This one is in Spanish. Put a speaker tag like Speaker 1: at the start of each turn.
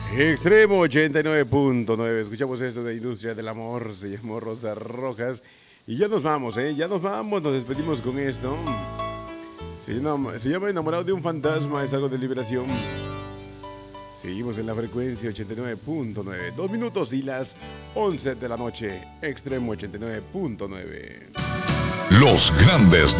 Speaker 1: Extremo 89.9. Escuchamos esto de Industria del Amor. Se llamó Rosas Rojas. Y ya nos vamos, ¿eh? Ya nos vamos. Nos despedimos con esto. Se llama Enamorado de un fantasma. Es algo de liberación. Seguimos en la frecuencia 89.9. 2 minutos y las 11 de la noche. Extremo 89.9.
Speaker 2: Los grandes